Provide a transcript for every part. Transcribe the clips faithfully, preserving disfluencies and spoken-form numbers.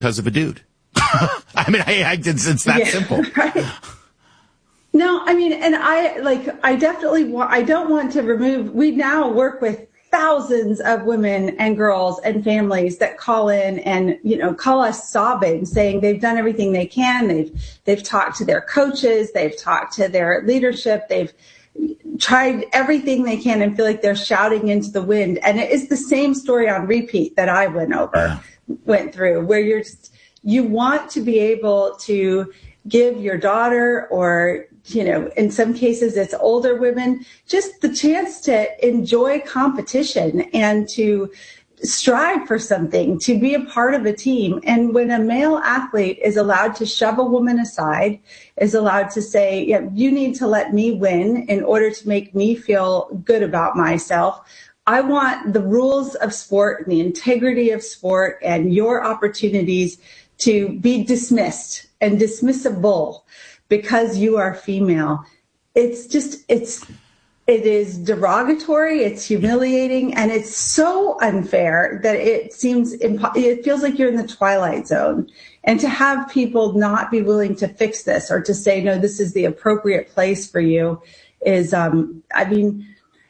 because of a dude. I mean, I, I, it's, it's that yeah, simple. Right. No, I mean, and I like, I definitely want, I don't want to remove, we now work with thousands of women and girls and families that call in and, you know, call us sobbing, saying they've done everything they can. They've, they've talked to their coaches. They've talked to their leadership. They've tried everything they can and feel like they're shouting into the wind. And it is the same story on repeat that I went over, yeah. went through, where you're just, you want to be able to give your daughter, or, you know, in some cases it's older women, just the chance to enjoy competition and to strive for something, to be a part of a team. And when a male athlete is allowed to shove a woman aside, is allowed to say, yeah, you need to let me win in order to make me feel good about myself. I want the rules of sport and the integrity of sport and your opportunities to be dismissed and dismissible because you are female. It's just, it's, it is derogatory, it's humiliating, and it's so unfair that it seems, impo- it feels like you're in the twilight zone. And to have people not be willing to fix this or to say, no, this is the appropriate place for you is, um, I mean,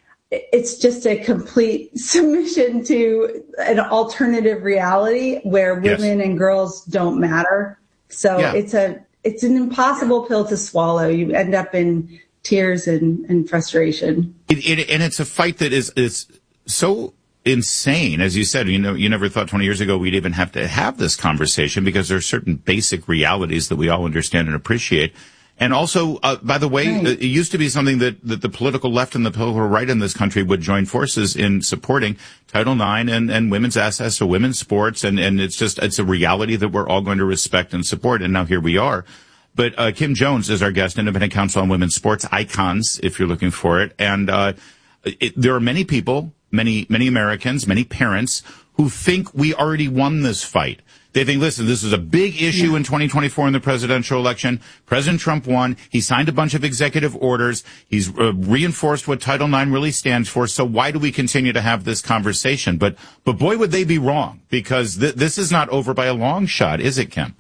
it's just a complete submission to an alternative reality where women yes. and girls don't matter. So yeah. it's a it's an impossible pill to swallow. You end up in tears and, and frustration. It, it, and it's a fight that is is so insane, as you said. You know, you never thought twenty years ago we'd even have to have this conversation because there are certain basic realities that we all understand and appreciate. And also, uh, by the way, right. it used to be something that, that the political left and the political right in this country would join forces in supporting Title nine and, and women's access to women's sports. And, and it's just, it's a reality that we're all going to respect and support. And now here we are. But, uh, Kim Jones is our guest, Independent Counsel on Women's Sports, Icons, if you're looking for it. And, uh, it, there are many people, many, many Americans, many parents who think we already won this fight. They think, listen, this is a big issue yeah. in twenty twenty-four in the presidential election. President Trump won. He signed a bunch of executive orders. He's uh, reinforced what Title nine really stands for. So why do we continue to have this conversation? But, but boy, would they be wrong, because th- this is not over by a long shot, is it, Kim?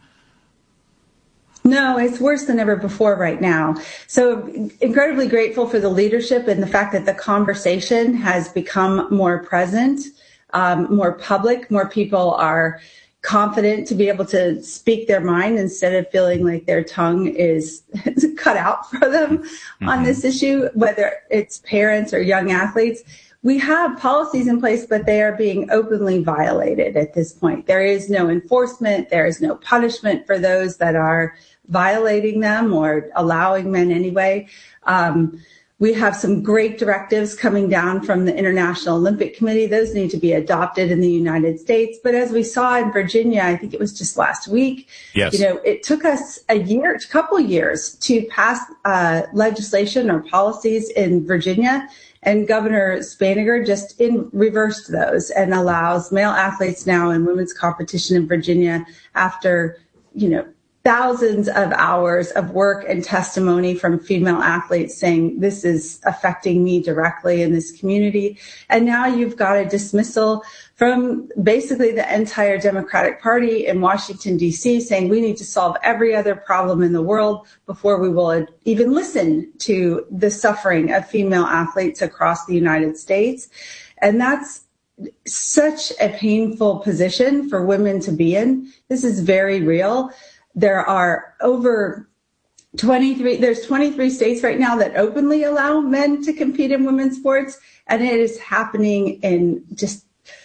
No, it's worse than ever before right now. So incredibly grateful for the leadership and the fact that the conversation has become more present, um, more public, more people are confident to be able to speak their mind instead of feeling like their tongue is cut out for them mm-hmm. on this issue, whether it's parents or young athletes. We have policies in place, but they are being openly violated at this point. There is no enforcement. There is no punishment for those that are violating them or allowing men anyway. Um, We have some great directives coming down from the International Olympic Committee. Those need to be adopted in the United States. But as we saw in Virginia, I think it was just last week, yes. you know, it took us a year, a couple of years to pass uh, legislation or policies in Virginia. And Governor Spaniger just in reversed those and allows male athletes now in women's competition in Virginia after, you know, thousands of hours of work and testimony from female athletes saying this is affecting me directly in this community. And now you've got a dismissal from basically the entire Democratic Party in Washington, D C, saying we need to solve every other problem in the world before we will even listen to the suffering of female athletes across the United States. And that's such a painful position for women to be in. This is very real. There are over twenty-three, there's twenty-three states right now that openly allow men to compete in women's sports. And it is happening in just,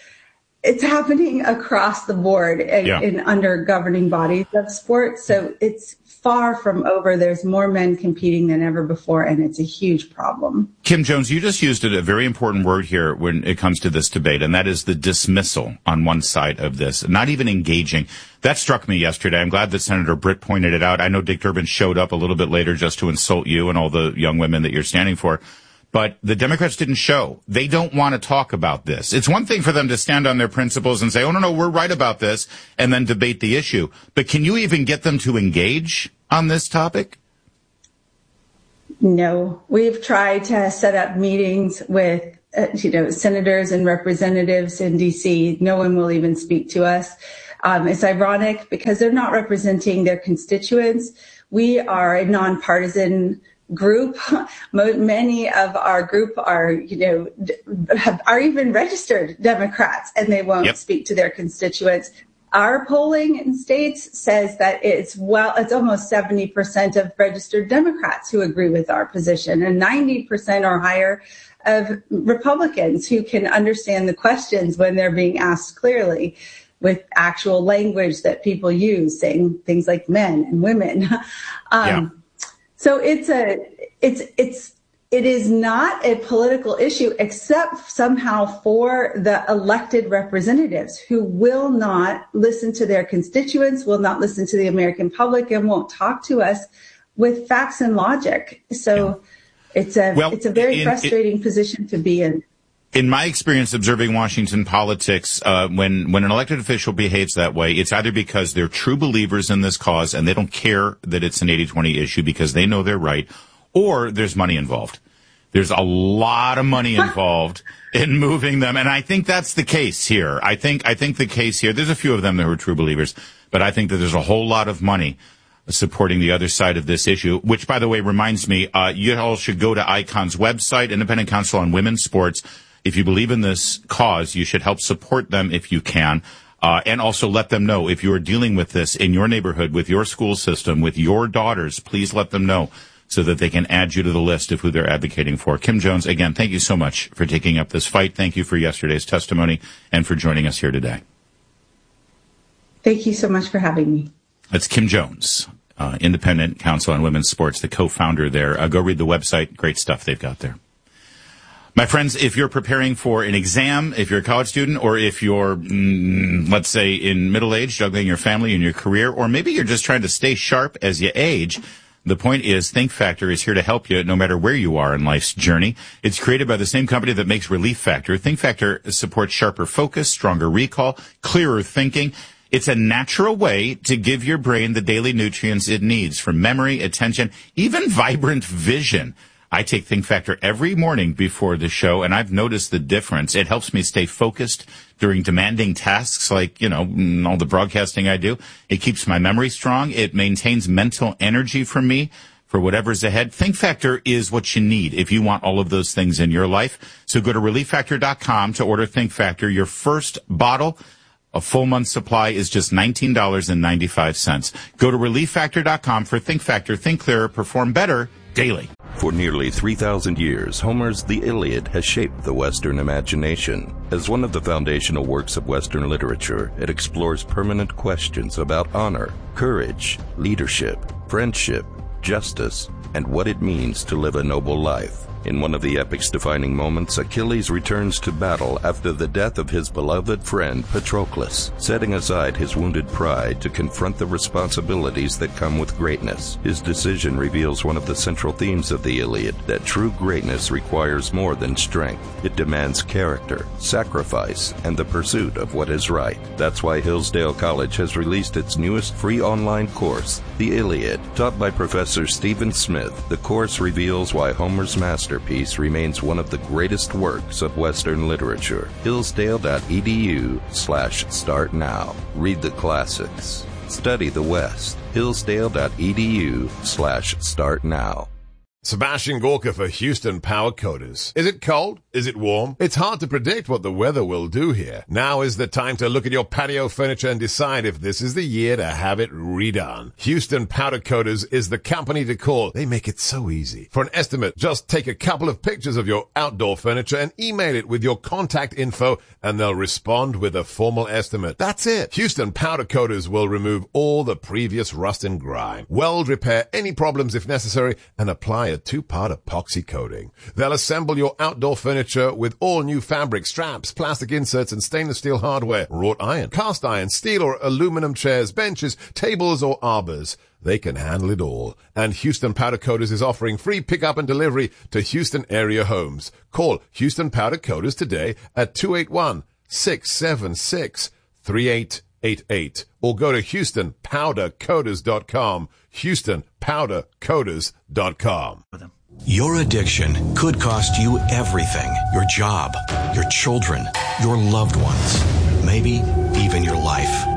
it's happening across the board in, yeah. in under governing bodies of sport. So it's far from over. There's more men competing than ever before, and it's a huge problem. Kim Jones, you just used a very important word here when it comes to this debate, and that is the dismissal on one side of this, not even engaging. That struck me yesterday. I'm glad that Senator Britt pointed it out. I know Dick Durbin showed up a little bit later just to insult you and all the young women that you're standing for. But the Democrats didn't show. They don't want to talk about this. It's one thing for them to stand on their principles and say, oh, no, no, we're right about this, and then debate the issue. But can you even get them to engage on this topic? No. We've tried to set up meetings with, uh, you know, senators and representatives in D C. No one will even speak to us. Um, it's ironic because they're not representing their constituents. We are a nonpartisan group. Many of our group are, you know, have, are even registered Democrats, and they won't yep. speak to their constituents. Our polling in states says that it's well, it's almost seventy percent of registered Democrats who agree with our position, and ninety percent or higher of Republicans who can understand the questions when they're being asked clearly with actual language that people use, saying things like men and women. Um, yeah. So it's a, it's, it's, it is not a political issue, except somehow for the elected representatives who will not listen to their constituents, will not listen to the American public, and won't talk to us with facts and logic. So yeah. it's a, well, it's a very in, frustrating it, position to be in. In my experience observing Washington politics, uh, when, when an elected official behaves that way, it's either because they're true believers in this cause and they don't care that it's an eighty twenty issue because they know they're right, or there's money involved. There's a lot of money involved in moving them, and I think that's the case here. I think I think the case here, there's a few of them that are true believers, but I think that there's a whole lot of money supporting the other side of this issue, which, by the way, reminds me, uh, you all should go to ICON's website, Independent Council on Women's Sports. If you believe in this cause, you should help support them if you can. Uh, and also let them know if you are dealing with this in your neighborhood, with your school system, with your daughters, please let them know so that they can add you to the list of who they're advocating for. Kim Jones, again, thank you so much for taking up this fight. Thank you for yesterday's testimony and for joining us here today. Thank you so much for having me. That's Kim Jones, uh, Independent Council on Women's Sports, the co-founder there. Uh, go read the website. Great stuff they've got there. My friends, if you're preparing for an exam, if you're a college student, or if you're, mm, let's say, in middle age, juggling your family and your career, or maybe you're just trying to stay sharp as you age, the point is Think Factor is here to help you no matter where you are in life's journey. It's created by the same company that makes Relief Factor. Think Factor supports sharper focus, stronger recall, clearer thinking. It's a natural way to give your brain the daily nutrients it needs for memory, attention, even vibrant vision. I take Think Factor every morning before the show, and I've noticed the difference. It helps me stay focused during demanding tasks like, you know, all the broadcasting I do. It keeps my memory strong. It maintains mental energy for me for whatever's ahead. Think Factor is what you need if you want all of those things in your life. So go to relief factor dot com to order Think Factor. Your first bottle, a full month supply, is just nineteen dollars and ninety-five cents. Go to relief factor dot com for Think Factor. Think clearer, perform better daily. For nearly three thousand years, Homer's The Iliad has shaped the Western imagination. As one of the foundational works of Western literature, it explores permanent questions about honor, courage, leadership, friendship, justice, and what it means to live a noble life. In one of the epic's defining moments, Achilles returns to battle after the death of his beloved friend Patroclus, setting aside his wounded pride to confront the responsibilities that come with greatness. His decision reveals one of the central themes of the Iliad, that true greatness requires more than strength. It demands character, sacrifice, and the pursuit of what is right. That's why Hillsdale College has released its newest free online course, The Iliad. Taught by Professor Stephen Smith, the course reveals why Homer's master Piece remains one of the greatest works of Western literature. Hillsdale.edu slash start now. Read the classics. Study the West. Hillsdale.edu slash start now. Sebastian Gorka for Houston Power Coaters. Is it cold? Is it warm? It's hard to predict what the weather will do here. Now is the time to look at your patio furniture and decide if this is the year to have it redone. Houston Powder Coaters is the company to call. They make it so easy. For an estimate, just take a couple of pictures of your outdoor furniture and email it with your contact info, and they'll respond with a formal estimate. That's it. Houston Powder Coaters will remove all the previous rust and grime, weld, repair any problems if necessary, and apply a two-part epoxy coating. They'll assemble your outdoor furniture with all new fabric, straps, plastic inserts, and stainless steel hardware, wrought iron, cast iron, steel or aluminum chairs, benches, tables, or arbors. They can handle it all. And Houston Powder Coaters is offering free pickup and delivery to Houston area homes. Call Houston Powder Coaters today at two eight one, six seven six, three eight eight eight or go to houston powder coaters dot com. houston powder coaters dot com. Your addiction could cost you everything. Your job, your children, your loved ones, maybe even your life.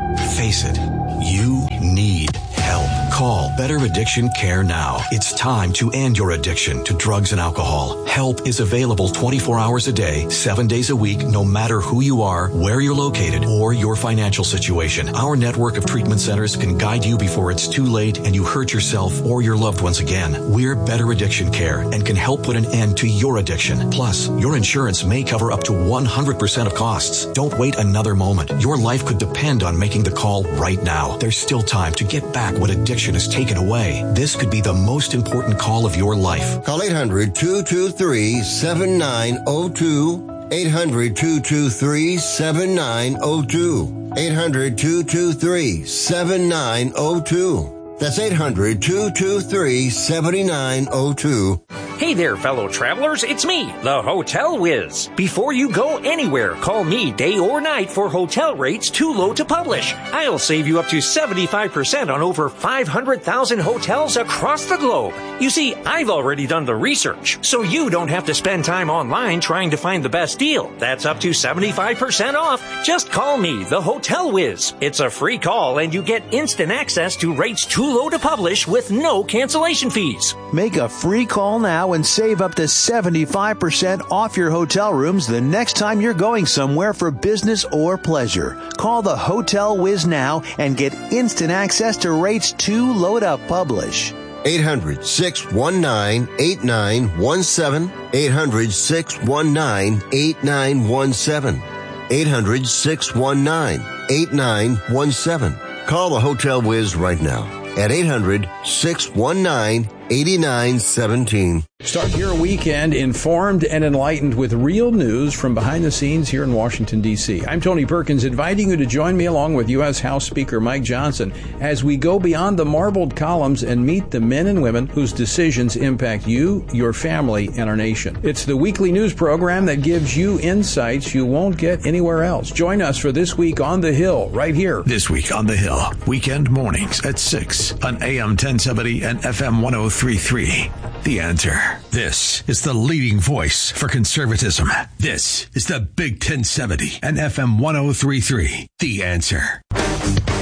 Face it, you need help. Call Better Addiction Care now. It's time to end your addiction to drugs and alcohol. Help is available twenty-four hours a day, seven days a week, no matter who you are, where you're located, or your financial situation. Our network of treatment centers can guide you before it's too late and you hurt yourself or your loved ones again. We're Better Addiction Care and can help put an end to your addiction. Plus, your insurance may cover up to one hundred percent of costs. Don't wait another moment. Your life could depend on making the call right now. There's still time to get back what addiction has taken away. This could be the most important call of your life. Call eight hundred, two two three, seven nine zero two. eight hundred, two two three, seven nine zero two. eight hundred, two two three, seven nine zero two. That's eight hundred, two two three, seven nine zero two. Hey there, fellow travelers. It's me, the Hotel Whiz. Before you go anywhere, call me day or night for hotel rates too low to publish. I'll save you up to seventy-five percent on over five hundred thousand hotels across the globe. You see, I've already done the research, so you don't have to spend time online trying to find the best deal. That's up to seventy-five percent off. Just call me, the Hotel Whiz. It's a free call, and you get instant access to rates too low to publish with no cancellation fees. Make a free call now and save up to seventy-five percent off your hotel rooms the next time you're going somewhere for business or pleasure. Call the Hotel Whiz now and get instant access to rates too low to publish. eight hundred, six one nine, eight nine one seven. eight hundred, six one nine, eight nine one seven. eight hundred, six one nine, eight nine one seven. Call the Hotel Whiz right now at eight hundred, six one nine, eight nine one seven. Start your weekend informed and enlightened with real news from behind the scenes here in Washington, D C. I'm Tony Perkins, inviting you to join me along with U S House Speaker Mike Johnson as we go beyond the marbled columns and meet the men and women whose decisions impact you, your family, and our nation. It's the weekly news program that gives you insights you won't get anywhere else. Join us for This Week on the Hill, right here. This Week on the Hill, weekend mornings at six on A M ten seventy and F M one oh three point three. The Answer. This is the leading voice for conservatism. This is the Big ten seventy and F M one oh three point three. The Answer.